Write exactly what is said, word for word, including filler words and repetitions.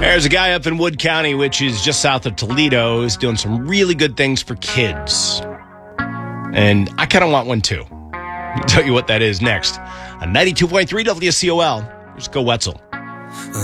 There's a guy up in Wood County, which is just south of Toledo, who's doing some really good things for kids. And I kind of want one too. I'll tell you what that is next. On ninety-two point three W C O L, here's Go Wetzel.